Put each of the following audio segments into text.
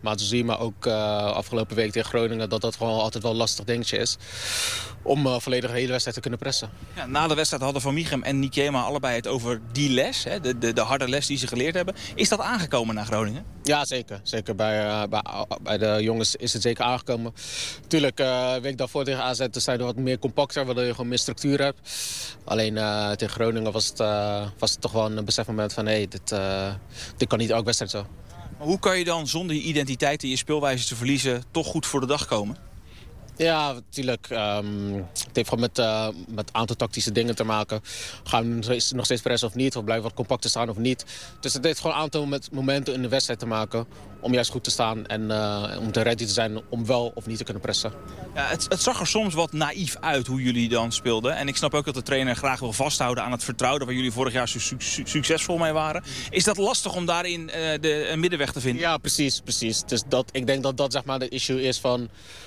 Maar zo zie je maar ook afgelopen week tegen Groningen dat gewoon altijd wel een lastig dingetje is. Om volledig de hele wedstrijd te kunnen pressen. Ja, na de wedstrijd hadden Van Mieghem en Nikema allebei het over die les. Hè, de harde les die ze geleerd hebben. Is dat aangekomen naar Groningen? Ja, zeker. Zeker bij de jongens is het zeker aangekomen. Tuurlijk, week daarvoor tegen AZ zijn we wat meer compacter, waardoor je gewoon meer structuur hebt. Alleen tegen Groningen was het toch wel een besefmoment van dit kan niet elke wedstrijd zo. Maar hoe kan je dan zonder je identiteit en je speelwijze te verliezen toch goed voor de dag komen? Ja, natuurlijk. Het heeft gewoon met een aantal tactische dingen te maken. Gaan we nog steeds pressen of niet? Of blijven we wat compacter staan of niet? Dus het heeft gewoon een aantal momenten in de wedstrijd te maken om juist goed te staan en om te ready te zijn om wel of niet te kunnen pressen. Ja, het zag er soms wat naïef uit hoe jullie dan speelden. En ik snap ook dat de trainer graag wil vasthouden aan het vertrouwen waar jullie vorig jaar zo succesvol mee waren. Is dat lastig om daarin een middenweg te vinden? Ja, precies. Dus ik denk dat dat zeg maar de issue is van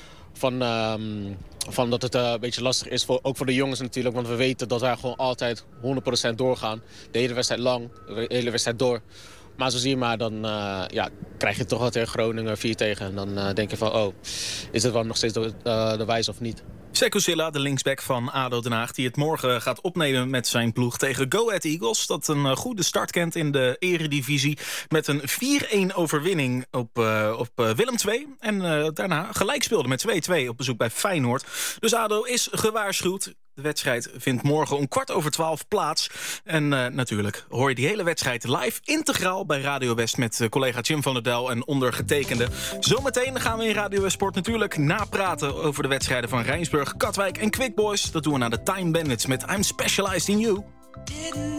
dat het een beetje lastig is, ook voor de jongens natuurlijk. Want we weten dat wij gewoon altijd 100% doorgaan. De hele wedstrijd lang, de hele wedstrijd door. Maar zo zie je maar, dan krijg je toch wel tegen Groningen 4 tegen. En dan denk je van, is het wel nog steeds de wijze of niet? Seko Silla, de linksback van ADO Den Haag, die het morgen gaat opnemen met zijn ploeg tegen Go Ahead Eagles. Dat een goede start kent in de eredivisie met een 4-1 overwinning op Willem II. En daarna gelijk speelde met 2-2 op bezoek bij Feyenoord. Dus ADO is gewaarschuwd. De wedstrijd vindt morgen om 11:15 plaats. En natuurlijk hoor je die hele wedstrijd live integraal bij Radio West met collega Jim van der Del en ondergetekende. Zometeen gaan we in Radio West Sport natuurlijk napraten over de wedstrijden van Rijnsburg, Katwijk en Quick Boys. Dat doen we naar de Time Bandits met I'm Specialized in You.